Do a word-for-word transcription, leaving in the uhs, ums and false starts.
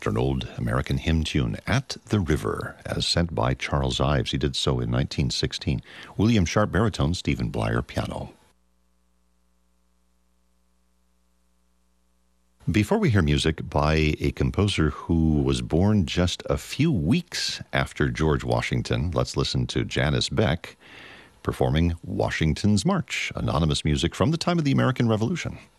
after an old American hymn tune, At the River, as sent by Charles Ives. He did so in nineteen sixteen. William Sharp, baritone, Stephen Blyer, piano. Before we hear music by a composer who was born just a few weeks after George Washington, let's listen to Janice Beck performing Washington's March, anonymous music from the time of the American Revolution.